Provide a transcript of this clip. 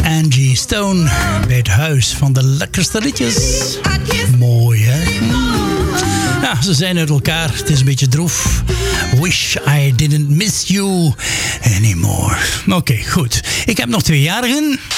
Angie Stone bij het huis van de lekkerste liedjes. Mooi, hè? Ja, ze zijn uit elkaar. Het is een beetje droef. Wish I didn't miss you anymore. Oké, goed. Ik heb nog 2 jarigen.